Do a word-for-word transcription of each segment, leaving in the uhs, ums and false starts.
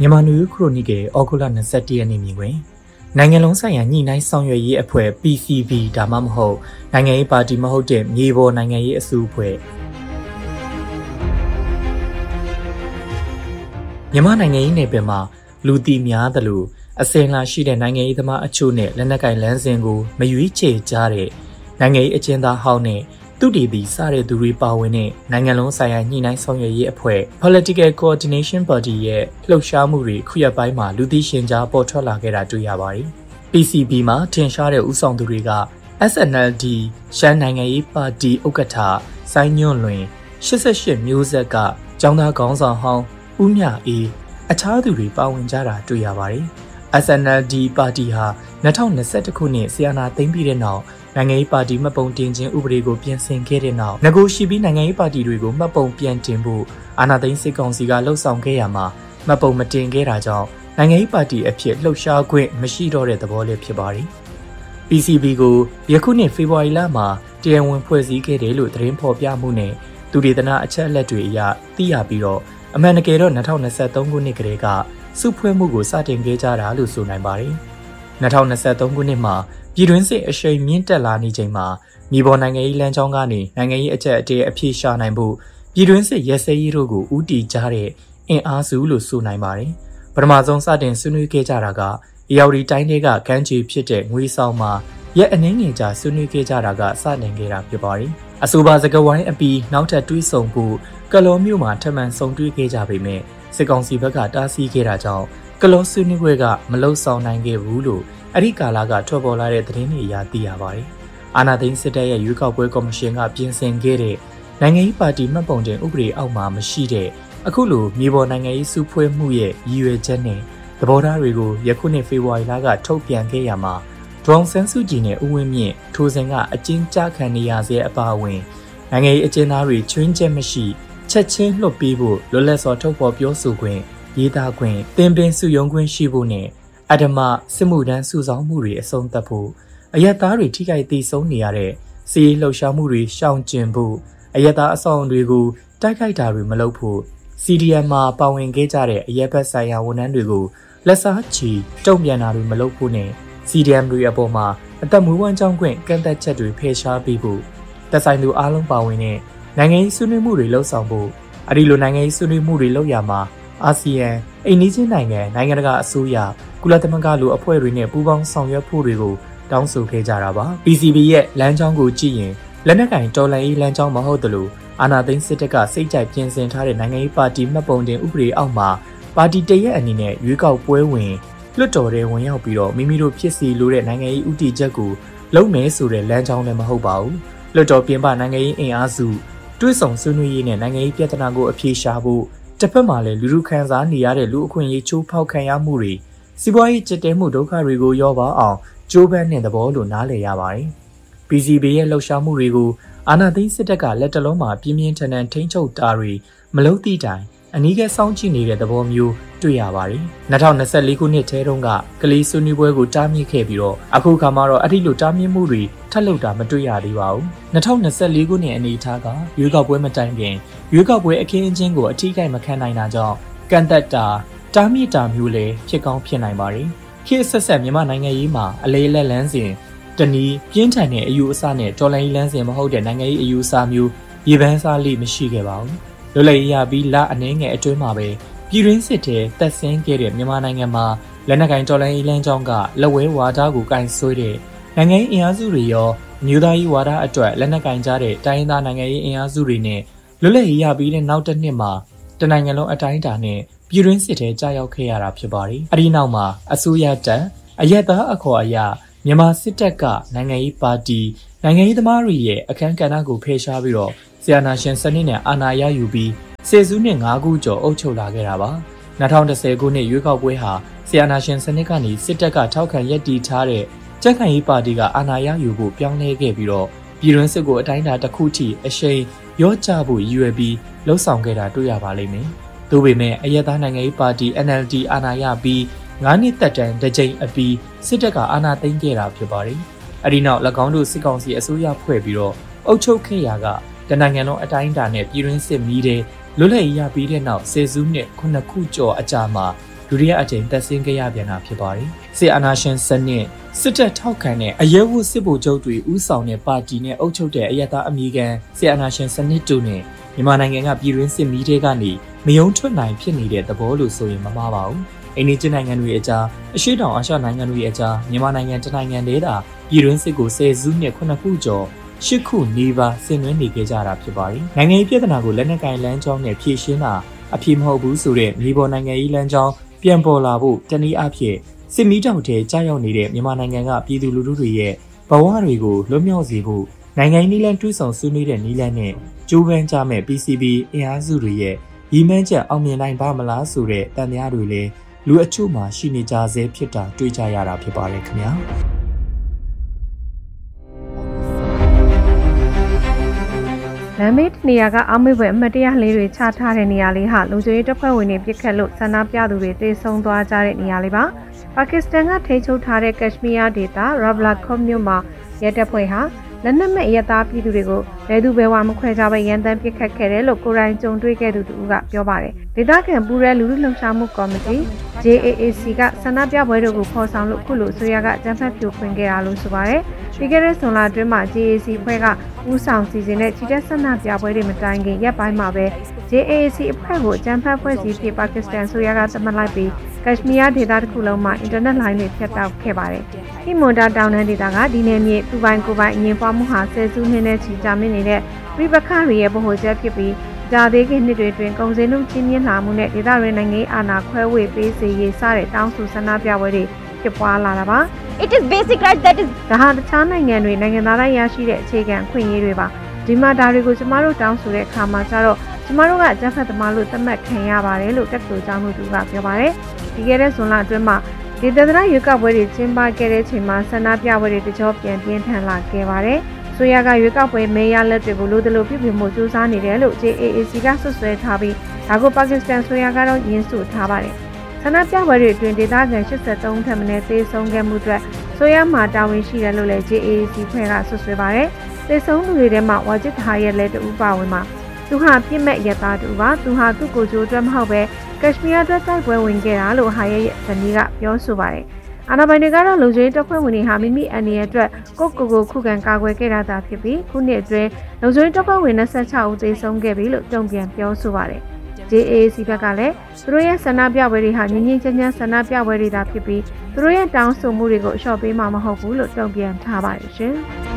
မြန်မာနယူးခရိုနီကယ်ဩဂုတ်လ၂၁ရက်နေ့မြင်တွင်နိုင်ငံလုံးဆိုင်ရာညှိနှိုင်းဆောင်ရွက်ရေးအဖွဲ့ P C B ဒါမှမဟုတ်နိုင်ငံရေးပါတီမဟုတ်တဲ့မြေပေါ်နိုင်ငံရေးအစုအဖွဲ့မြန်မာနိုင်ငံရေးနယ်ပယ်မှာလူတီများသလိုအစင်လာရှိတဲ့နိုင်ငံရေးသမားအချို့နဲ့လက်နက်ကိုင်လမ်းစဉ်ကိုမရွေးချယ်ကြတဲ့နိုင်ငံရေးအကျဉ်းသားဟောင်းနဲ့သူတည်ပြီးစတဲ့သူတွေပါဝင်တဲ့နိုင်ငံလုံးဆိုင်ရာညှိနှိုင်းဆောင်ရွက်ရေးအဖွဲ့ Political Coordination Body ရဲ့လှုပ်ရှားမှုတွေခုရက်ပိုင်းမှာလူသိရှင်ကြားပေါ်ထွက်လာခဲ့တာတွေ့ရပါတယ်။ P C B မှာထင်ရှားတဲ့ဦးဆောင်သူတွေက S N L D ရှမ်းနိုင်ငံရေးပါတီဥက္ကဋ္ဌစိုင်းညွန့်လွင်၈၈မျိုးဆက်ကကျောင်းသားခေါင်းဆောင်ဟောင်းဦးမြအေးအခြားသူတွေပါဝင်ကြတာတွေ့ရပါတယ်။ S N L D ပါတီဟာ၂၀၂၁ခုနှစ်ဆီယနာသိမ်းပြီးတဲ့နောက်နိုင်ငံရေးပါတီမှတ်ပုံတင်ခြင်းဥပဒေကိုပြင်ဆင်ခဲ့တဲ့နောက်ငကိုရှိပြီးနိုင်ငံရေးပါတီတွေကိုမှတ်ပုံပြန်တင်ဖို့အာဏာသိမ်းစစ်ကောင်စီကလှုံ့ဆော်ခဲ့ရမှာမှတ်ပုံမတင်ခဲ့တာကြောင့်နိုင်ငံရေးပါတီအဖြစ်လှုပ်ရှားခွင့်မရှိတော့တဲ့သဘောလေးဖြစ်ပါတယ်။ P C B ကိုယခုနှစ်ဖေဖော်ဝါရီလမှာတရားဝင်ဖွဲ့စည်းခဲ့တယ်လို့သတင်းဖော်ပြမှုနဲ့သူဒေသနာအချက်အလက်တွေအရသိရပြီးတော့အမှန်တကယ်တော့၂၀၂၃ခုနှစ်ကတည်းကစုဖွဲ့မှုကိုစတင်ခဲ့ကြတာလို့ဆိုနိုင်ပါတယ်။၂၀၂၃ခုနှစ်မှာပြည်တွင်းစစ်အရှိန်မြင့်တက်လာနေချိန်မှာမြေပေါ်နိုင်ငံရေးလမ်းကြောင်းကနေနိုင်ငံရေးအကျပ်အတည်းအပြေရှာနိုင်ဖို့ပြည်တွင်းစစ်ရဲစဲရေးတို့ကိုဦးတည်ကြတဲ့အင်အားစုလို့ဆိုနိုင်ပါတယ်။ပထမဆုံးစတင်ဆွေးနွေးခဲ့ကြတာကအေရဝတီတိုင်းတွေကကမ်းခြေဖြစ်တဲ့ငွေဆောင်မှာရက်အနည်းငယ်ကြာဆွေးနွေးခဲ့ကြတာကစတင်ခဲ့တာဖြစ်ပါတယ်။အဆိုပါစကားဝိုင်းအပြီးနောက်ထပ်တွေးဆုံဖို့ကလောမြို့မှာထပ်မံဆုံတွေ့ခဲ့ကြပေမဲ့စစ်ကောင်စီဘက်ကတားဆီးခဲ့တာကြောင့်ကလောဆွေးနွေးပွဲကမလုံဆောင်နိုင်ခဲ့ဘူးလို့အဲ့ဒီကာလကထွက်ပေါ်လာတဲ့သတင်းတွေအရသိရပါတယ်။အာဏာသိမ်းစစ်တပ်ရဲ့ရွေးကောက်ပွဲကော်မရှင်ကပြင်ဆင်ခဲ့တဲ့နိုင်ငံရေးပါတီမှတ်ပုံတင်ဥပဒေအောက်မှာမရှိတဲ့အခုလိုမြေပေါ်နိုင်ငံရေးစုဖွဲ့မှုရဲ့ရည်ရွယ်ချက်နဲ့သဘောထားတွေကိုယခုနှစ်ဖေဖော်ဝါရီလကထုတ်ပြန်ခဲ့ရမှာဒေါအောင်ဆန်းစုကြည်နဲ့ဦးဝင်းမြင့်ထိုစဉ်ကအကျဉ်းချခံနေရစေအပါအဝင်နိုင်ငံရေးအကျဉ်းသားတွေချွင်းချက်မရှိချက်ချင်းလွှတ်ပေးဖို့လွတ်လပ်စွာထုတ်ဖော်ပြောဆိုခွင့်ရေးသားခွင့်သင်ပင်စုယုံခွင့်ရှိဖို့နဲ့အဓမ္မစစ်မှုထမ်းစုဆောင်မှုတွေအဆုံးသတ်ဖို့အယက်သားတွေထိခိုက်သေးဆုံးနေရတဲ့စီးရေးလှုပ်ရှားမှုတွေရှောင်ကျဉ်ဖို့အယက်သားအဆောင်တွေကိုတိုက်ခိုက်တာတွေမလုပ်ဖို့ C D M မှာပါဝင်ခဲ့ကြတဲ့အယက်ဘက်ဆိုင်ရာဝန်ထမ်းတွေကိုလက်စားချီတုံ့ပြန်တာတွေမလုပ်ဖို့နဲ့ C D M တွေအပေါ်မှာအသက်မွေးဝမ်းကြောင်းခွင့်ကန့်သက်ချက်တွေဖယ်ရှားပေးဖို့သက်ဆိုင်သူအားလုံးပါဝင်တဲ့နိုင်ငံရေးဆွေးနွေးမှုတွေလှုပ်ဆောင်ဖို့အဒီလိုနိုင်ငံရေးဆွေးနွေးမှုတွေလုပ်ရမှာအာဆီယံအိမ်နီးချင်းနိုင်ငံနိုင်ငံတကာအစိုးရကုလသမဂ္ဂလိုအဖွဲ့တွေနဲ့ပူးပေါင်းဆောင်ရွက်ဖို့တွေကိုတောင်းဆိုခဲ့ကြတာပါ P C B ရဲ့လမ်းကြောင်းကိုကြည့်ရင်လက်နက်ကင်တော်လှန်ရေးလမ်းကြောင်းမဟုတ်သလိုအာဏာသိမ်းစစ်တပ်ကစိတ်ကြိုက်ပြင်ဆင်ထားတဲ့နိုင်ငံရေးပါတီမှတ်ပုံတင်ဥပဒေအောက်မှာပါတီတရက်အနေနဲ့ရွေးကောက်ပွဲဝင်လွှတ်တော်ထဲဝင်ရောက်ပြီးတော့မိမိတို့ဖြစ်စီလိုတဲ့နိုင်ငံရေးဥတီချက်ကိုလုံးမဲဆိုတဲ့လမ်းကြောင်းလည်းမဟုတ်ပါဘူးလွှတ်တော်ပြင်ပနိုင်ငံရေးအင်အားစုတွဲဆောင်ဆွေးနွေးရေးနဲ့နိုင်ငံရေးပြဿနာကိုအပြေရှားဖို့တစ်ဖက်မှာလည်းလူလူခံစားနေရတဲ့လူအခွင့်အရေးချိုးဖောက်ခံရမှုတွေစီးပွားရေးကျစ်တဲမှုဒုက္ခတွေကိုရောပါအောင်ကြိုးပမ်းတဲ့သဘောလို့နားလည်ရပါတယ်။ P C B ရဲ့လှုပ်ရှားမှုတွေကိုအာဏာသိမ်းစစ်တပ်ကလက်တလုံးမှာပြင်းပြင်းထန်ထန်ထိန်းချုပ်တာတွေမလုပ်သည့်တိုင်အနီးကပ်စောင့်ကြည့်နေတဲ့သဘောမျိုးတွေ့ရပါတယ်။၂၀၂၄ခုနှစ်ထဲတုန်းကကလေးဆွေးနွေးပွဲကိုတားမြစ်ခဲ့ပြီးတော့အခုခါမှတော့အဲ့ဒီလိုတားမြစ်မှုတွေထပ်လုပ်တာမတွေ့ရသေးပါဘူး။၂၀၂၄ခုနှစ်အနေအထားကရွေးကောက်ပွဲမတိုင်ခင်ရွေးကောက်ပွဲအခင်းအကျင်းကိုအထီးကိုက်မခံနိုင်တာကြောင့်ကန့်သက်တာတားမြစ်တာမျိုးလည်းဖြစ်ကောင်းဖြစ်နိုင်ပါတယ်။ခေတ်ဆက်ဆက်မြန်မာနိုင်ငံရေးမှာအလေးလက်လန်းစဉ်တနည်းပြင်းထန်တဲ့အယူအဆနဲ့တော်လှန်ရေးလမ်းစဉ်မဟုတ်တဲ့နိုင်ငံရေးအယူအဆမျိုးရေပန်းစားလိမရှိခဲ့ပါဘူး။လွတ်လပ်ရေးရပြီးလအနှဲငယ်အတွင်းမှာပဲပြည်တွင်းစစ်ထဲတက်ဆင်းခဲ့တဲ့မြန်မာနိုင်ငံမှာလက်နက်ကင်တော်လှန်ရေးလမ်းကြောင်းကလက်ဝဲဝါဒကိုကင်ဆွဲတဲ့နိုင်ငံရေးအင်အားစုတွေရောမျိုးသားရေးဝါဒအတွက်လက်နက်ကင်ကြတဲ့တိုင်းရင်းသားနိုင်ငံရေးအင်အားစုတွေနဲ့လွတ်လပ်ရေးရပြီးတဲ့နောက်တစ်နှစ်မှာတနိုင်ငံလုံးအတိုင်းအတာနဲ့ပြည်တွင်းစစ်ထဲကြာရောက်ခဲ့ရတာဖြစ်ပါတယ်။အဲဒီနောက်မှာအစိုးရတပ်အရက်သားအခေါ်အရမြန်မာစစ်တပ်ကနိုင်ငံရေးပါတီနိုင်ငံရေးသမားတွေရဲ့အခမ်းကဏ္ဍကိုဖယ်ရှားပြီးတော့ဆီယနာရှင်စနစ်နဲ့အာဏာရယူပြီးစေစုနှစ်၅ခုကျော်အုပ်ချုပ်လာခဲ့တာပါ။၂၀၁၀ခုနှစ်ရွေးကောက်ပွဲဟာဆီယနာရှင်စနစ်ကနေစစ်တပ်ကထောက်ခံရည်တည်ထားတဲ့ကြက်ခိုင်ရေးပါတီကအာဏာရယူဖို့ပြောင်းလဲခဲ့ပြီးတော့ပြည်တွင်းစစ်ကိုအတိုင်းအတာတစ်ခုထိအရှိန်ရော့ချဖို့ရည်ရွယ်ပြီးလှုံ့ဆော်ခဲ့တာတွေ့ရပါလိမ့်မယ်။သို့ပေမဲ့အရက်သားနိုင်ငံရေးပါတီ N L D အာဏာရပြီးငါးနှစ်သက်တမ်းတစ်ကြိမ်အပြီးစစ်တပ်ကအာဏာသိမ်းခဲ့တာဖြစ်ပါတယ်။အဲဒီနောက်၎င်းတို့စစ်ကောင်စီအစိုးရဖွဲ့ပြီးတော့အုပ်ချုပ်ခဲ့ရာကတနိုင်ငံလုံးအတိုင်းအတာနဲ့ပြည်တွင်းစစ်မီးတဲ့လွတ်လပ်ရေးရပြီးတဲ့နောက်ဆယ်စုနှစ်ခုနှစ်ခုကျော်အကြာမှာဒဒုတိယအကြိမ်တက်ဆင်းခဲ့ရပြန်တာဖြစ်ပါတယ်။စစ်အာဏာရှင်စနစ်စစ်တပ်ထောက်ခံတဲ့အရဲဝတ်စစ်ဗိုလ်ချုပ်တွေဥဆောင်တဲ့ပါတီနဲ့အုပ်ချုပ်တဲ့အယက်သားအမည်ခံစစ်အာဏာရှင်စနစ်တို့နဲ့မြန်မာနိုင်ငံကပြည်တွင်းစစ်မီးတွေကနေမယုံထွက်နိုင်ဖြစ်နေတဲ့သဘောလို့ဆိုရင်မမှားပါဘူး။အိန္ဒိယနိုင်ငံတွေအကြားအရှေ့တောင်အာရှနိုင်ငံတွေအကြားမြန်မာနိုင်ငံတနိုင်ငံတည်းသာပြည်တွင်းစစ်ကိုဆယ်စုနှစ်ခုနှစ်ခုကျော်ရှစ်ခုနီးပါးဆင်နွှဲနေခဲ့ကြတာဖြစ်ပါတယ်။နိုင်ငံရေးပြဿနာကိုလက်နက်ကိုင်လမ်းကြောင်းနဲ့ဖြေရှင်းတာအဖြစ်မဟုတ်ဘူးဆိုတဲ့မြေပေါ်နိုင်ငံရေးလမ်းကြောင်းပြန်ပေါ်လာဖို့တနည်းအားဖြင့်စစ်မီးတောက်ထဲကြားရောက်နေတဲ့မြန်မာနိုင်ငံကပြည်သူလူထုတွေရဲ့ဘဝတွေကိုလွတ်မြောက်စေဖို့နိုင်ငံရေးနည်းလမ်းတွဲဆောင်ဆွေးနွေးတဲ့နည်းလမ်းနဲ့ကြိုးပမ်းကြမဲ့ ပီ စီ ဘီ အင်အားစုတွေရဲ့ရည်မှန်းချက်အောင်မြင်နိုင်ပါမလားဆိုတဲ့တန်တရားတွေလည်းလူအချို့မှာရှိနေကြဆဲဖြစ်တာတွေ့ကြရတာဖြစ်ပါတယ်ခင်ဗျာလမ်းမေးနေရာကအောက်မေ့ပွဲအမတ်တရားလေးတွေချထားတဲ့နေရာလေးဟာလုံခြုံရေးတပ်ဖွဲ့ဝင်တွေပြစ်ခတ်လို့ဆန္ဒပြသူတွေတေဆုံးသွားကြတဲ့နေရာလေးပါပါကစ္စတန်ကထိန်းချုပ်ထားတဲ့ကက်ရှမီးယားဒေသရာဗလာခေါမြို့မှာရဲတပ်ဖွဲ့ဟာလက်နက်မဲ့ရဲသားပြည်သူတွေကိုဘယ်သူဘယ်ဝါမခွဲခြားပဲရန်တမ်းပစ်ခတ်ခဲ့တယ်လို့ကိုယ်တိုင်ကြုံတွေ့ခဲ့သူတူကပြောပါတယ်ဒေသခံပူရဲလူလူလှုပ်ရှားမှုကော်မတီ ဂျေ အေ အေ စီ ကဆန္ဒပြပွဲတို့ကိုဖော်ဆောင်လို့ခုလိုအစိုးရကအကြမ်းဖက်ဖြိုခွင်းခဲ့တာလို့ဆိုပါတယ်ပြီးခဲ့တဲ့ဇွန်လအတွင်းမှာ ဂျေ အေ စီ အဖွဲ့ကဦးဆောင်စီစဉ်တဲ့ချီတက်ဆန္ဒပြပွဲတွေမတိုင်ခင်ရက်ပိုင်းမှာပဲ ဂျေ အေ အေ စီ အဖွဲ့ကိုအကြမ်းဖက်ဖွဲ့စည်းပြီးပါကစ္စတန်အစိုးရကသတ်မှတ်လိုက်ပြီးကက်ရှမီးယားဒေသတစ်ခုလုံးမှာအင်တာနက်လိုင်းတွေဖြတ်တောက်ခဲ့ပါတယ်။ဟီမွန်ဒါတောင်တန်းဒေသကဒီနယ်မြေသူပိုင်ကိုယ်ပိုင်အငြင်းပွားမှုဟာဆယ်စုနှစ်နဲ့ချီကြာမြင့်နေတဲ့ပြည်ပခါတွေရဲ့ဗဟိုချက်ဖြစ်ပြီးကြာသေးခင်နှစ်တွေတွင်ကုန်စည်နှုန်းကြီးမြင့်လာမှုနဲ့ဒေသရင်းနိုင်ငံအာဏာခွဲဝေပေးစေရေးစတဲ့တောင်းဆိုဆန္ဒပြပွဲတွေဖြစ်ပွားလာတာပါ။ It is basic right that is ဒါဟာတခြားနိုင်ငံတွေနိုင်ငံသားတိုင်းရရှိတဲ့အခြေခံအခွင့်အရေးတွေပါဒီမှာဒါတွေကိုကျမတို့တောင်းဆိုတဲ့အခါမှာကျတော့ကျမတို့ကဂျက်ဖက်သမားလို့သတ်မှတ်ခံရပါတယ်လို့တက်ဆိုကြောင်းမှုသူကပြောပါတယ်ဒီကဲတဲ့ဇွန်လအတွင်းမှာဒေသနာရွေးကောက်ပွဲတွေကျင်းပခဲ့တဲ့အချိန်မှာဆန္ဒပြပွဲတွေတကြောပြန်ပြင်းထန်လာခဲ့ပါတယ်ဆိုရကရွေးကောက်ပွဲမဲရလက်တွေကိုလိုသလိုပြပြမှုစူးစမ်းနေတယ်လို့ ဂျေ အေ အေ စီ ကဆွဆွဲထားပြီးဒါကိုပါကစ္စတန်ဆိုရကတော့ညှင်းဆိုထားပါတယ်ဆန္ဒပြပွဲတွေအတွင်းဒေသခံရှစ်ဆယ့်သုံးထက်မနည်းသေဆုံးခဲ့မှုအတွက်ဆိုရမှာတာဝန်ရှိတယ်လို့လည်း ဂျေ အေ အေ စီ ဖွဲ့ကဆွဆွဲပါတယ်သေဆုံးသူတွေထဲမှာဝါဂျစ်ဟာရဲ့လက်တူပါဝင်မှာသူဟာပြစ်မဲ့ရသားတူပါသူဟာသူ့ကိုယ်ကျိုးအတွက်မဟုတ်ပဲကက်ရှမီးယားအတွက်တိုက်ပွဲဝင်ခဲ့တာလို့ဟာရဲ့ဇနီးကပြောဆိုပါတယ်အာဏာပိုင်တွေကတော့လုံခြုံရေးတပ်ဖွဲ့ဝင်တွေဟာမိမိအန်ဒီရဲ့အတွက်ကိုယ့်ကိုယ်ကိုခုခံကာကွယ်ခဲ့တာသာဖြစ်ပြီးခုနှစ်အတွင်းလုံခြုံရေးတပ်ဖွဲ့ဝင်၂၆ဦးသေဆုံးခဲ့ပြီလို့တုံ့ပြန်ပြောဆိုပါတယ်ဂျေ အေ အေ စီ ဘက်ကလည်းသူတို့ရဲ့ဆန္ဒပြပွဲတွေဟာငြင်းငြင်းချမ်းချမ်းဆန္ဒပြပွဲတွေသာဖြစ်ပြီးသူတို့ရဲ့တောင်းဆိုမှုတွေကိုအလျှော့ပေးမှာမဟုတ်ဘူးလို့တုံ့ပြန်ထားပါတယ်ရှင်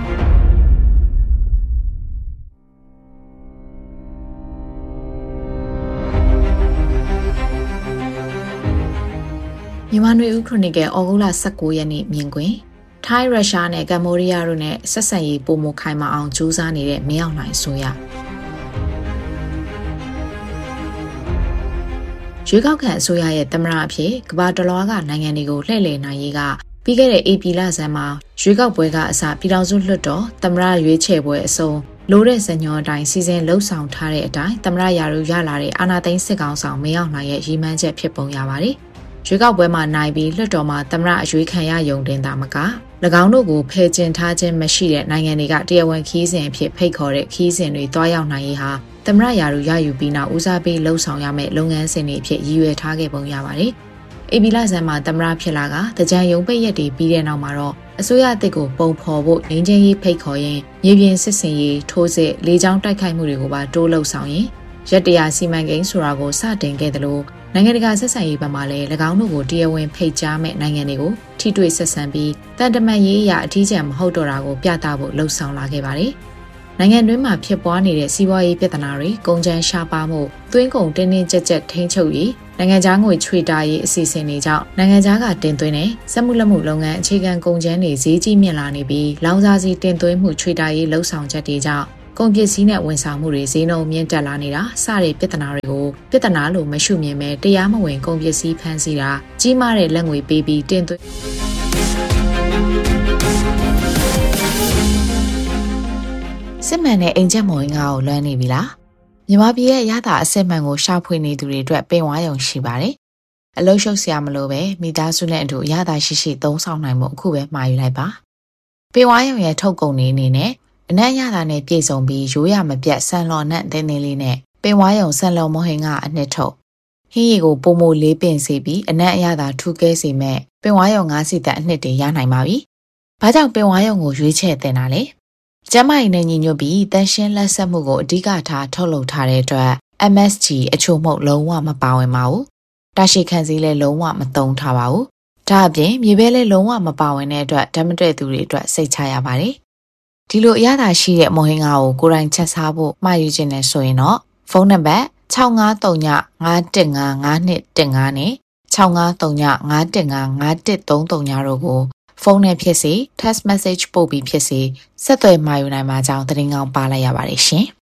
မြန်မာနွေဦးခရိုနီကယ်ဩဂုတ်လ၁၉ရက်နေ့မြင်ကွင်းထိုင်းရုရှားနဲ့ကမ္ဘောဒီးယားတို့နဲ့ဆက်ဆံရေးပုံမခိုင်မာအောင်ကြိုးစားနေတဲ့မင်းအောင်လှိုင်ဆိုရရွေးကောက်ခံအစိုးရရဲ့သမ္မတအဖြစ်ကမ္ဘာတလွှားကနိုင်ငံတွေကိုလှည့်လည်နိုင်ရေးကပြီးခဲ့တဲ့ဧပြီလဆန်းမှာရွေးကောက်ပွဲကအစပြည်ထောင်စုလွှတ်တော်သမ္မတရွေးချယ်ပွဲအစုံလိုတဲ့ဇညောအတိုင်းစီစဉ်လှုပ်ဆောင်ထားတဲ့အတိုင်းသမ္မတရာထူးရလာတဲ့အာဏာသိမ်းစစ်ကောင်ဆောင်မင်းအောင်လှိုင်ရဲ့ရည်မှန်းချက်ဖြစ်ပုံရပါတယ်ရွေးကောက်ပွဲမှာနိုင်ပြီးလွှတ်တော်မှာသမ္မတအရွေးခံရယုံတင်တာမက၎င်းတို့ကိုဖယ်ကျင်ထားခြင်းမရှိတဲ့နိုင်ငံတွေကတရားဝင်ခီးစဉ်အဖြစ်ဖိတ်ခေါ်တဲ့ခီးစဉ်တွေတွားရောက်နိုင်ရေးဟာသမ္မတရာထူးရယူပြီးနောက်ဦးစားပေးလှုပ်ဆောင်ရမယ့်လုပ်ငန်းစဉ်တွေအဖြစ်ရည်ရွယ်ထားခဲ့ပုံရပါတယ်။အေပီလဆန်မှာသမ္မတဖြစ်လာကတကြံယုံပိတ်ရက်တွေပြီးတဲ့နောက်မှာတော့အစိုးရအသစ်ကိုပုံဖော်ဖို့ငင်းချင်းရေးဖိတ်ခေါ်ရင်မြေပြင်စစ်စင်ရေးထိုးစစ်လေကြောင်းတိုက်ခိုက်မှုတွေကိုပါတိုးလှုပ်ဆောင်ရင်ရက်တရာစီမံကိန်းဆိုတာကိုစတင်ခဲ့တယ်လို့နိုင်ငံတကာဆက်ဆံရေးဘက်မှလည်း၎င်းတို့ကိုတရားဝင်ဖိတ်ကြားမဲ့နိုင်ငံတွေကိုထိတွေ့ဆက်ဆံပြီးတန်တမန်ရေးအရာအထီးကျန်မဟုတ်တော့တာကိုပြသဖို့လှုံ့ဆော်လာခဲ့ပါတယ်။နိုင်ငံတွင်းမှာဖြစ်ပွားနေတဲ့စီးပွားရေးပြဿနာတွေကုန်ကျန်းရှားပါမှုသွင်းကုန်တင်းတင်းကြပ်ကြပ်ထိန်းချုပ်ရေးနိုင်ငံခြားငွေချွေတာရေးအစီအစဉ်တွေကြောင့်နိုင်ငံခြားကတင်သွင်းတဲ့စက်မှုလက်မှုလုပ်ငန်းအခြေခံကုန်ကျန်းတွေဈေးကြီးမြင့်လာနေပြီးလောင်စာဆီတင်သွင်းမှုချွေတာရေးလှုံ့ဆော်ချက်တွေကြောင့်ကုန်ပစ္စည်းနဲ့ဝန်ဆောင်မှုတွေဈေးနှုန်းမြင့်တက်လာနေတာစတဲ့ပြဿနာတွေကိုပြဿနာလို့မရှုမြင်ပဲတရားမဝင်ကုန်ပစ္စည်းဖမ်းဆီးတာကြီးမားတဲ့လက်ငွေပေးပြီးတင်သွင်းစစ်မှန်တဲ့အိမ်ချက်မော်ရင်ကိုလွမ်းနေပြီလားမြန်မာပြည်ရဲ့ရတာအစစ်မှန်ကိုရှာဖွေနေသူတွေအတွက်ပင်ဝါရုံရှိပါတယ်အလုံးရှုပ်စရာမလိုပဲမိသားစုနဲ့အတူရတာရှိရှိသုံးဆောင်နိုင်မှုအခုပဲမှာယူလိုက်ပါပင်ဝါရုံရဲ့ထုတ်ကုန်တွေအနေနဲ့အနက်ရတာနဲ့ပြည်စုံပြီးရိုးရမပြတ်ဆန်လော်နဲ့တင်းတင်းလေးနဲ့ပင်ဝါရုံဆန်လော်မဟင်ကအနှစ်ထုတ်ဟင်းရည်ကိုပုံမိုလေးပင်စေပြီးအနက်အရသာထူးကဲစေမဲ့ပင်ဝါရုံငါးစီတက်အနှစ်တွေရနိုင်ပါပြီ။ဘာကြောင့်ပင်ဝါရုံကိုရွေးချယ်တင်တာလဲ။ကျမကြီးနဲ့ညီညွတ်ပြီးတန်ရှင်းလက်ဆက်မှုကိုအဓိကထားထုတ်လုပ်ထားတဲ့အတွက် M S G အချို့မှုလုံးဝမပါဝင်ပါဘူး။တာရှိခံစည်းလည်းလုံးဝမသုံးထားပါဘူး။ဒါအပြင်မြေပဲလည်းလုံးဝမပါဝင်တဲ့အတွက်ဓာတ်မတွေ့သူတွေအတွက်စိတ်ချရပါတယ်။ဒီလိုအရသာရှိတဲ့မုံဟင်းကားကိုကိုယ်တိုင်ချက်စားဖို့မှာယူခြင်းနဲ့ဆိုရင်တော့ဖုန်းနံပါတ်၆၅၃ည၅၁၅၅၂၁၅နဲ့၆၅၃ည၅၁၅၅၁၃၃တို့ကိုဖုန်းနဲ့ဖြစ်စေ text message ပို့ပြီးဖြစ်စေဆက်သွယ်မှာယူနိုင်မှာကြောင်းသတင်းကောင်းပါလိုက်ရပါတယ်ရှင်။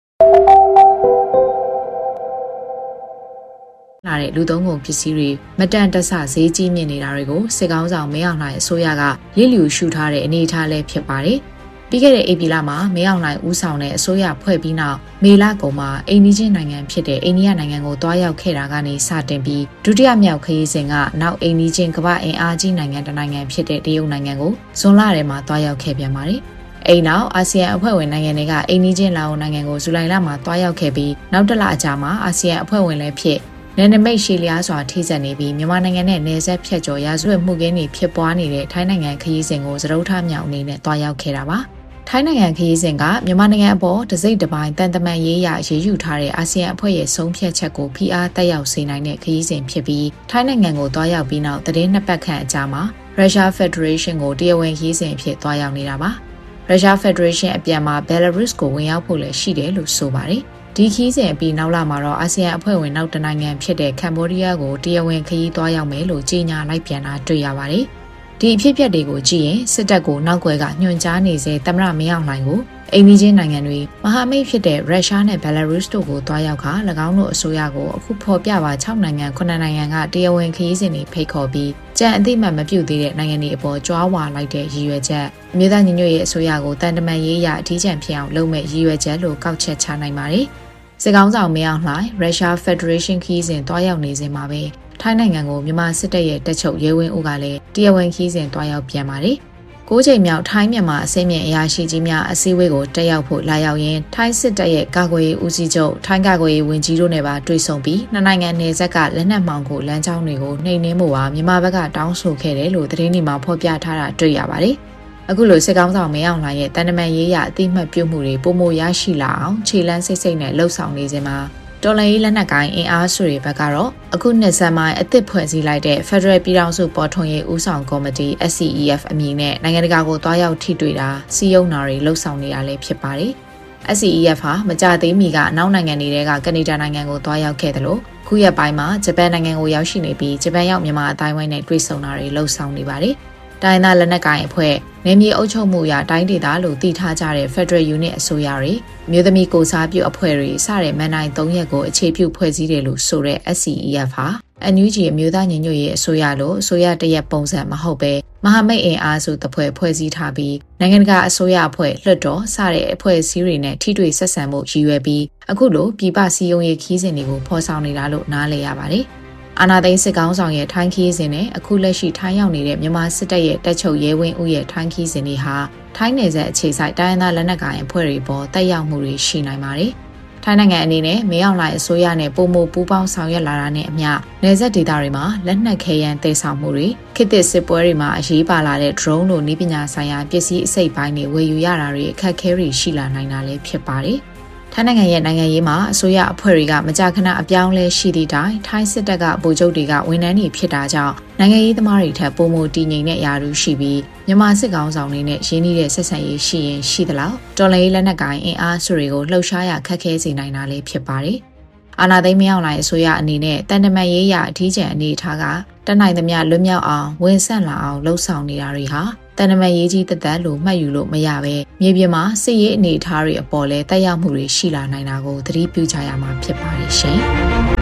လာတဲ့လူသုံးကုန်ပစ္စည်းတွေမတန်တဆဈေးကြီးမြင့်နေတာတွေကိုစစ်ကောင်းဆောင်မင်းအောင်လှိုင်အစိုးရကရည်လျူရှုထားတဲ့အနေအထားလည်းဖြစ်ပါတယ်။ပြီးခဲ့တဲ့ဧပြီလမှာမင်းအောင်လှိုင်ဦးဆောင်တဲ့အစိုးရဖွဲ့ပြီးနောက်မေလကုန်မှာအိန္ဒိယနိုင်ငံဖြစ်တဲ့အိန္ဒိယနိုင်ငံကိုတွားရောက်ခဲ့တာကနေစတင်ပြီးဒုတိယမြောက်ခရီးစဉ်ကနောက်အိန္ဒိယကမ္ဘာအင်အားကြီးနိုင်ငံတစ်နိုင်ငံဖြစ်တဲ့တရုတ်နိုင်ငံကိုဇွန်လထဲမှာတွားရောက်ခဲ့ပြန်ပါတယ်။အဲဒီနောက်အာဆီယံအဖွဲ့ဝင်နိုင်ငံတွေကအိန္ဒိယလာအိုနိုင်ငံကိုဇူလိုင်လမှာတွားရောက်ခဲ့ပြီးနောက်တစ်လအကြာမှာအာဆီယံအဖွဲ့ဝင်လည်းဖြစ်နယ်နိမိတ်ရှည်လျားစွာထိစပ်နေပြီးမြန်မာနိုင်ငံနဲ့နယ်စပ်ဖြတ်ကျော်ရာဇဝတ်မှုကင်းတွေဖြစ်ပွားနေတဲ့ထိုင်းနိုင်ငံခရီးစဉ်ကိုစရုပ်ထားမြောက်အနေနဲ့တွားရောက်ခဲ့တာပါ။ထိုင်းနိုင်ငံခရီးစဉ်ကမြန်မာနိုင်ငံအပေါ်တစိမ့်တစ်ပိုင်းတန်တမန်ရေးရရေးယူထားတဲ့အာဆီယံအဖွဲ့ရဲ့ဆုံးဖြတ်ချက်ကိုဖိအားတက်ရောက်စေနိုင်တဲ့ခရီးစဉ်ဖြစ်ပြီးထိုင်းနိုင်ငံကိုတွားရောက်ပြီးနောက်သတင်းနှစ်ပတ်ခန့်အကြာမှာရုရှားဖက်ဒရေးရှင်းကိုတရားဝင်ခရီးစဉ်ဖြစ်တွားရောက်နေတာပါ။ရုရှားဖက်ဒရေးရှင်းအပြန်မှာဘယ်လာရုစ်ကိုဝင်ရောက်ဖို့လည်းရှိတယ်လို့ဆိုပါတယ်။ဒီခီးစဉ်အပြီးနောက်လာမှာတော့အာဆီယံအဖွဲ့ဝင်နောက်တနိုင်ငံဖြစ်တဲ့ကမ္ဘောဒီးယားကိုတရားဝင်ခရီးသွားရောက်မယ်လို့ကြေညာလိုက်ပြန်တာတွေ့ရပါတယ်။ဒီအဖြစ်အပျက်တွေကိုကြည့်ရင်စစ်တပ်ကိုနောက်ွယ်ကညွှန်ကြားနေစေသမ္မတမင်းအောင်လှိုင်ကိုအိမ်နီးချင်းနိုင်ငံတွေမဟာမိတ်ဖြစ်တဲ့ရုရှားနဲ့ဘယ်လာရုစ်တို့ကိုတွားရောက်ခါ၎င်းတို့အစိုးရကိုအခုဖော်ပြပါ၆နိုင်ငံခုနှစ်နိုင်ငံကတရားဝင်ခရီးစဉ်တွေဖိတ်ခေါ်ပြီးကြံအသိမှတ်မပြုသေးတဲ့နိုင်ငံတွေအပေါ်ကြွားဝါလိုက်တဲ့ရည်ရွယ်ချက်အမျိုးသားညီညွတ်ရေးအစိုးရကိုတန်တမာရေးရအထီးကျန်ဖြစ်အောင်လုပ်မဲ့ရည်ရွယ်ချက်လို့ကောက်ချက်ချနိုင်ပါတယ်။စစ်ကောင်းဆောင်မင်းအောင်လှိုင်ရုရှားဖက်ဒရေးရှင်းခရီးစဉ်တွားရောက်နေစဉ်မှာပဲထိုင်းနိုင်ငံကိုမြန်မာစစ်တပ်ရဲ့တပ်ချုပ်ရဲဝင်းဦးကလည်းတရားဝင်ခီးစဉ်တွားရောက်ပြန်ပါတယ်။ကိုးချိန်မြောက်ထိုင်းမြန်မာအစိမ်းမြင့်အရာရှိကြီးများအစည်းအဝေးကိုတက်ရောက်ဖို့လာရောက်ရင်းထိုင်းစစ်တပ်ရဲ့ကာကွယ်ရေးဦးစီးချုပ်ထိုင်းကာကွယ်ရေးဝန်ကြီးတို့နဲ့ပါတွေ့ဆုံပြီးနှစ်နိုင်ငံနယ်စပ်ကလက်နက်မှောင်ခိုလမ်းကြောင်းတွေကိုနှိမ်နင်းမှုပါမြန်မာဘက်ကတောင်းဆိုခဲ့တယ်လို့သတင်းတွေမှာဖော်ပြထားတာတွေ့ရပါတယ်။အခုလိုစစ်ကောင်းဆောင်မင်းအောင်လှိုင်ရဲ့တန်တမန်ရေးရအသိမှတ်ပြုမှုတွေပုံမရရှိလာအောင်ခြေလန်းစိတ်စိတ်နဲ့လှုပ်ဆောင်နေစဉ်မှာတော်လှန်ရေးလက်နက်ကိုင်အင်အားစုတွေဘက်ကတော့အခုနှစ်ဆန်းပိုင်းအသစ်ဖွဲ့စည်းလိုက်တဲ့ Federal ပြည်ထောင်စုပေါ်ထွန်းရေးဦးဆောင်ကော်မတီ S C E F အမည်နဲ့နိုင်ငံတကာကိုတွားရောက်ထိတွေ့တာစီယုံနာတွေလှုပ်ဆောင်နေတာလည်းဖြစ်ပါတယ်။ S C E F ဟာမကြသေးမီကအနောက်နိုင်ငံတွေကကနေဒါနိုင်ငံကိုတွားရောက်ခဲ့တယ်လို့ခုရက်ပိုင်းမှာဂျပန်နိုင်ငံကိုရောက်ရှိနေပြီးဂျပန်ရောက်မြန်မာအတိုင်းဝိုင်းနဲ့တွေ့ဆုံတာတွေလှုပ်ဆောင်နေပါတယ်။တိုင်းသားလက်နက်ကိုင်အဖွဲ့နယ်မြေအုပ်ချုပ်မှုရာတိုင်းဒေသလို့တည်ထားကြတဲ့ Federal Unit အစိုးရတွေမြို့သမီးကိုစားပြုအဖွဲ့တွေစတဲ့မန်နိုင်၃ရက်ကိုအခြေပြုဖွဲ့စည်းတယ်လို့ဆိုတဲ့ S C E F ဟာ N U G အမျိုးသားညီညွတ်ရေးအစိုးရလို့အစိုးရတရက်ပုံစံမဟုတ်ပဲမဟာမိတ်အင်အားစုတစ်ဖွဲ့ဖွဲ့စည်းထားပြီးနိုင်ငံတကာအစိုးရအဖွဲ့လွှတ်တော်စတဲ့အဖွဲ့အစည်းတွေနဲ့ထိတွေ့ဆက်ဆံမှုရည်ရွယ်ပြီးအခုလိုပြည်ပစည်းရုံးရေးခီးစဉ်တွေကိုဖော်ဆောင်နေတာလို့နားလည်ရပါတယ်။အာဏာသိမ်းစစ်ကောင်းဆောင်ရဲ့ထိုင်းခီးစဉ်နဲ့အခုလက်ရှိထိုင်းရောက်နေတဲ့မြန်မာစစ်တပ်ရဲ့တပ်ချုပ်ရဲဝင်းဦးရဲ့ထိုင်းခီးစဉ်တွေဟာထိုင်းနယ်စပ်အခြေစိုက်တိုင်းသားလက်နက်ကိုင်အဖွဲ့တွေပေါ်တက်ရောက်မှုတွေရှိနိုင်ပါတယ်။ထိုင်းနိုင်ငံအနေနဲ့မင်းအောင်လှိုင်အစိုးရနဲ့ပုံမပူးပေါင်းဆောင်ရွက်လာတာနဲ့အမျှနယ်စပ်ဒေသတွေမှာလက်နက်ခဲယမ်းတည်ဆောင်မှုတွေခေတ်သစ်စစ်ပွဲတွေမှာအရေးပါလာတဲ့ drone လိုနည်းပညာဆိုင်ရာပစ္စည်းအစိတ်ပိုင်းတွေဝယ်ယူရတာတွေအခက်အခဲတွေရှိလာနိုင်တာလည်းဖြစ်ပါတယ်။ထိုင်းနိုင်ငံရဲ့နိုင်ငံရေးမှာအစိုးရအဖွဲ့တွေကမကြာခဏအပြောင်းလဲရှိသည့်တိုင်ထိုင်းစစ်တပ်ကဗိုလ်ချုပ်တွေကဝန်ထမ်းတွေဖြစ်တာကြောင့်နိုင်ငံရေးသမားတွေထက်ပိုမိုတည်ငြိမ်တဲ့ယာရုရှိပြီးမြန်မာစစ်ကောင်ဆောင်တွေနဲ့ရင်းနှီးတဲ့ဆက်ဆံရေးရှိရင်ရှိသလောက်တော်လှန်ရေးလက်နက်ကိုင်အင်အားစုတွေကိုလှုပ်ရှားရခက်ခဲစေနိုင်တာလည်းဖြစ်ပါတယ်။အာဏာသိမ်းမရောက်လာတဲ့အစိုးရအနေနဲ့တန်တမာရေးရအထီးကျန်အနေထားကတနိုင်သမျှလွတ်မြောက်အောင်ဝန်ဆန့်လာအောင်လှုံ့ဆော်နေတာတွေဟာတန်တမာရေးကြီးတသက်လို့မှတ်ယူလို့မရပဲမြေပြင်မှာစစ်ရေးအနေအထားတွေအပေါ်လဲတက်ရောက်မှုတွေရှိလာနိုင်တာကိုသတိပြုကြရမှာဖြစ်ပါတယ်ရှင်။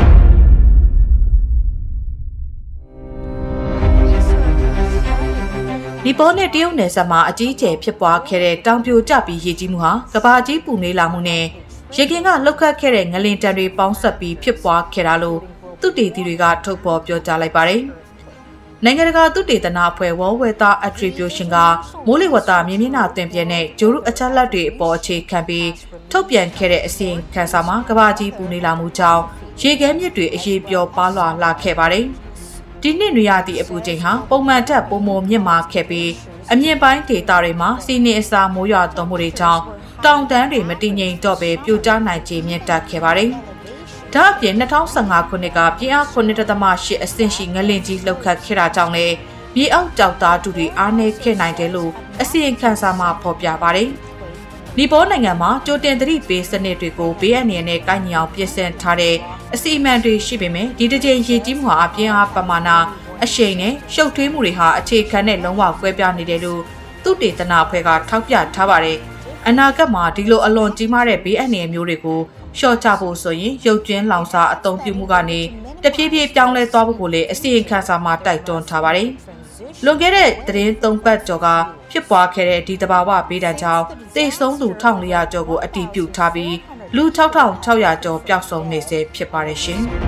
နီပေါနဲ့တရုတ်နယ်စပ်မှာအကြီးအကျယ်ဖြစ်ပွားခဲ့တဲ့တောင်ပြိုကျပြီးရေကြီးမှုဟာကမ္ဘာကြီးပူနွေးလာမှုနဲ့ရေခင်ကလှုပ်ခတ်ခဲ့တဲ့ငလင်တံတွေပေါင်းဆက်ပြီးဖြစ်ပွားခဲ့တာလို့သုတေသီတွေကထုတ်ဖော်ပြောကြားလိုက်ပါတယ်။နိုင်ငံတကာသုတေသနအဖွဲ့ World Weather Attribution ကမိုးလေဝသမြေမျက်နှာတင်ပြတဲ့ဂျိုရုအချက်လက်တွေအပေါ်အခြေခံပြီးထုတ်ပြန်ခဲ့တဲ့အစီရင်ခံစာမှာကမ္ဘာကြီးပူနွေးလာမှုကြောင့်ရရေခဲမြစ်တွေအရေးပြောပါလွာလာခဲ့ပါတယ်။ဒီနှစ်နွေရာသီအပူချိန်ဟာပုံမှန်ထက်ပိုမိုမြင့်မာခဲ့ပြီးအမြင့်ပိုင်းဒေသတွေမှာစီနေအစာမိုးရွာသွန်းမှုတွေကြောင့်တောင်တန်းတွေမတည်ငြိမ်တော့ဘဲပြိုကျနိုင်ခြေမြင့်တက်ခဲ့ပါတယ်။ဒါ့အပြင်၂၀၁၅ခုနှစ်ကပြင်းအား ခုနှစ်ဒသမရှစ် အဆင့်ရှိငလင်ကြီးလှုပ်ခတ်ခဲ့တာကြောင့်လည်းမြေအောက်ကြောက်သားတူတွေအားနည်းခဲ့နိုင်တယ်လို့အစီရင်ခံစာမှာဖော်ပြပါတယ်။နီပေါနိုင်ငံမှာကြိုတင်သတိပေးစနစ်တွေကိုဘေးအန္တရာယ်နဲ့ကိုက်ညီအောင်ပြင်ဆင်ထားတဲ့အစီအမံတွေရှိပေမဲ့ဒီတစ်ချိန်ရေကြီးမှုဟာအပြင်းအားပမာဏအရှိန်နဲ့ရှုပ်ထွေးမှုတွေဟာအခြေခံနဲ့လုံးဝကွဲပြားနေတယ်လို့သုတေသနအဖွဲ့ကထောက်ပြထားပါတယ်။အနာဂတ်မှာဒီလိုအလွန်ကြီးမားတဲ့ဘေးအန္တရာယ်မျိုးတွေကိုလျှော့ချဖို့ဆိုရင်ရုပ်ကျွင်းလောင်စာအသုံးပြုမှုကနေတဖြည်းဖြည်းပြောင်းလဲသွားဖို့ကိုလည်းအစီရင်ခံစာမှာတိုက်တွန်းထားပါတယ်။လွန်ခဲ့တဲ့သတင်းသုံးပတ်ကျော်ကဖြစ်ပွားခဲ့တဲ့ဒီတဘာဝဘေးဒဏ်ကြောင့်သေဆုံးသူ၁၄၀၀ကျော်ကိုအတည်ပြုထားပြီးလူ၆ထောင်၆ရာကျော်ပျောက်ဆုံးနေဆဲဖြစ်ပါတယ်ရှင်။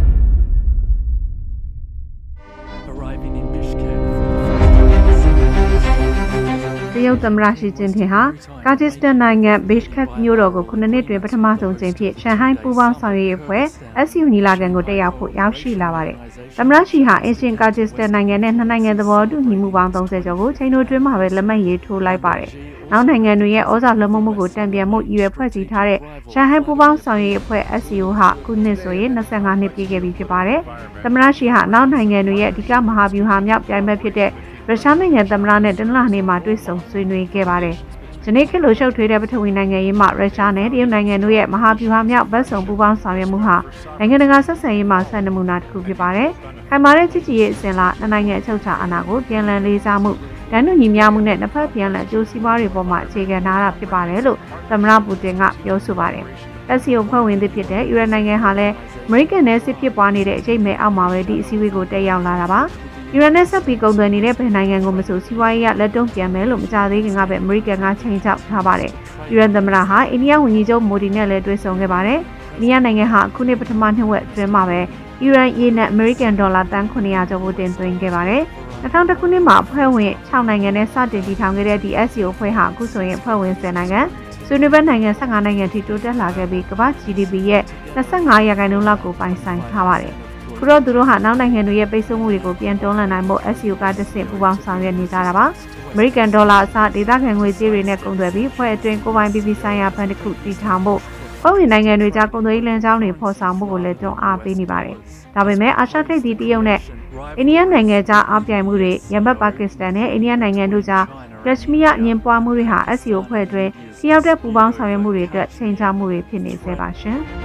တရုတ်သမ္မတရှီကျင်းဖျင်ဟာကာဂျစ္စတန်နိုင်ငံဘေ့ရှ်ခက်မြို့တော်ကိုခုနှစ်နှစ်တွင်ပထမဆုံးကြိမ်ဖြစ်ရှန်ဟိုင်းပူးပေါင်းဆောင်ရွက်ရေးအဖွဲ့ အက်စ် ယူ ညီလာခံကိုတက်ရောက်ဖို့ရောက်ရှိလာပါတယ်။သမ္မတရှီဟာအင်ရှင်ကာဂျစ္စတန်နိုင်ငံနဲ့နှစ်နိုင်ငံသဘောတူညီမှုပေါင်းသုံးဆယ်ကျော်ကိုချိန်တိုတွင်းမှာပဲလက်မှတ်ရေးထိုးလိုက်ပါတယ်။နောက်နိုင်ငံတွေရဲ့ဩဇာလွှမ်းမိုးမှုကိုတံပြန်မှုရည်ရွယ်ဖွဲ့စည်းထားတဲ့ရှန်ဟိုင်းပူးပေါင်းဆောင်ရွက်ရေးအဖွဲ့ အက်စ် စီ ယူ ဟာခုနှစ်ဆိုရင်၂၅နှစ်ပြည့်ခဲ့ပြီဖြစ်ပါတယ်။သမ္မတရှီဟာနောက်နိုင်ငံတွေရဲ့အဓိကမဟာဗျူဟာမြောက်ပြိုင်ဘက်ဖြစ်တဲ့ရုရှားနိုင်ငံသမ္မတနဲ့တနင်္လာနေ့မှာတွေ့ဆုံဆွေးနွေးခဲ့ပါတယ်။ဂျနီခေတ်လိုရှုပ်ထွေးတဲ့ပထဝီနိုင်ငံရေးမှာရုရှားနဲ့တရုတ်နိုင်ငံတို့ရဲ့မဟာဗျူဟာမြောက်ဘက်စုံပူးပေါင်းဆောင်ရွက်မှုဟာနိုင်ငံတကာဆက်ဆံရေးမှာစံနမူနာတစ်ခုဖြစ်ပါတယ်။ခိုင်မာတဲ့ချစ်ကြည်ရေးအစဉ်လာနိုင်ငံအချုပ်အခြာအာဏာကိုပြန်လည်လေးစားမှုတန်းတူညီမျှမှုနဲ့နှစ်ဖက်ပြန်လည်အကျိုးစီးပွားတွေပေါ်မှာအခြေခံထားတာဖြစ်ပါတယ်လို့သမ္မတပူတင်ကပြောဆိုပါတယ်။ အက်စ် စီ ယူ ဖွဲ့ဝင်သစ်ဖြစ်တဲ့ယူရိုနိုင်ငံဟာလည်းအမေရိကန်နဲ့စစ်ဖြစ်ပွားနေတဲ့အချိန်မဲ့အောက်မှာပဲဒီအစည်းအဝေးကိုတက်ရောက်လာတာပါ။ယူရိုနဲ့ဆက်ပြီးကုန်သွယ်နေတဲ့ဗဟိုနိုင်ငံကိုမဆိုစီးပွားရေးရလက်တုံ့ပြန်မယ်လို့မကြသေးခင်ကပဲအမေရိကန်ကချိန်ချောက်ထားပါတယ်။ယူရိုသမ္မတဟာအိန္ဒိယဝန်ကြီးချုပ်မိုဒီနဲ့လည်းတွေ့ဆုံခဲ့ပါတယ်။အိန္ဒိယနိုင်ငံဟာအခုနှစ်ပထမနှစ်ဝက်အတွင်းမှာပဲယူရိုရေနဲ့အမေရိကန်ဒေါ်လာတန်ခုနှစ်ရာကျော်ကိုတင်သွင်းခဲ့ပါတယ်။၂၀၀၁ခုနှစ်မှာအဖွဲ့ဝင်၆နိုင်ငံနဲ့စတင်တည်ထောင်ခဲ့တဲ့ဒီ အက်စ် စီ ယူ အဖွဲ့ဟာအခုဆိုရင်အဖွဲ့ဝင်၁၀နိုင်ငံဆွေးနွေးဘက်နိုင်ငံ၁၅နိုင်ငံထိတိုးတက်လာခဲ့ပြီးကမ္ဘာ့ ဂျီ ဒီ ပီ ရဲ့၂၅ရာခိုင်နှုန်းလောက်ကိုပိုင်ဆိုင်ထားပါတယ်။ခုတော့သူတို့ဟာနောက်နိုင်ငံတွေရဲ့ပိတ်ဆို့မှုတွေကိုပြန်တွန်းလှန်နိုင်ဖို့ အက်စ် စီ ယူ ကတဆင့်ပူးပေါင်းဆောင်ရွက်နေကြတာပါ။အမေရိကန်ဒေါ်လာအစားဒေသခံငွေကြေးတွေနဲ့ကုန်သွယ်ပြီးဖွဲ့အတွင်းကိုပိုင်ပြည်ပြည်ဆိုင်ရာဘဏ်တစ်ခုတည်ထောင်ဖို့ဖွဲ့ဝင်နိုင်ငံတွေကြားကုန်သွယ်ရေးလမ်းကြောင်းတွေဖော်ဆောင်မှုကိုလည်းတွန်းအားပေးနေပါတယ်။ဒါပေမဲ့အာရှထိပ်သီးတရုတ်နဲ့အိန္ဒိယနိုင်ငံကြားအားပြိုင်မှုတွေယမတ်ပါကစ္စတန်နဲ့အိန္ဒိယနိုင်ငံတို့ကြားကက်ရှမီးယားညင်ပွားမှုတွေဟာ အက်စ် စီ ယူ ဖွဲ့အတွင်းထိရောက်တဲ့ပူးပေါင်းဆောင်ရွက်မှုတွေအတွက်ချိန်ချမှုတွေဖြစ်နေစေပါရှင်။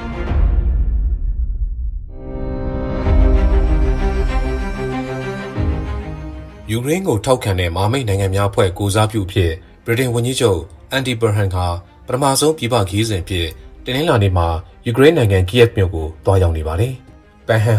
ယူကရိန်းကိုထောက်ခံတဲ့မဟာမိတ်နိုင်ငံများအဖွဲ့ကိုစားပြုဖြစ်ဗြိတိန်ဝန်ကြီးချုပ်အန်ဒီဘရဟန်ကပထမဆုံးပြည်ပခရီးစဉ်ဖြစ်တင်နင်္လာနေ့မှာယူကရိန်းနိုင်ငံကီယက်မြို့ကိုတွားရောက်နေပါတယ်။ပန်ဟန်